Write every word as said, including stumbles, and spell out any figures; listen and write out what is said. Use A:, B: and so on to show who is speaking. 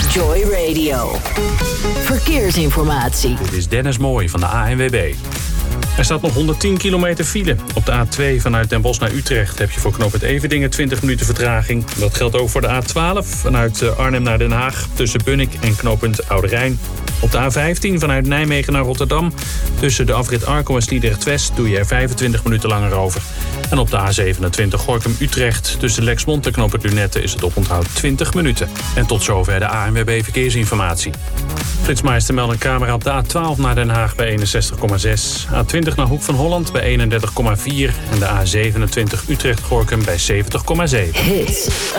A: Joy Radio. Verkeersinformatie.
B: Dit is Dennis Mooij van de A N W B. Er staat nog honderdtien kilometer file. Op de A twee vanuit Den Bosch naar Utrecht heb je voor knooppunt Everdingen twintig minuten vertraging. Dat geldt ook voor de A twaalf vanuit Arnhem naar Den Haag tussen Bunnik en knooppunt Oude Rijn. Op de A vijftien vanuit Nijmegen naar Rotterdam tussen de afrit Arkel en Sliedrecht-West doe je er vijfentwintig minuten langer over. En op de A zevenentwintig Gorinchem-Utrecht tussen Lexmond en knooppunt Lunette is het oponthoud twintig minuten. En tot zover de A N W B Verkeersinformatie. Flitsmeister meldt een camera op de A twaalf naar Den Haag bij eenenzestig komma zes. A twintig naar Hoek van Holland bij eenendertig komma vier. En de A zevenentwintig Utrecht-Gorinchem bij zeventig komma zeven.
A: Hits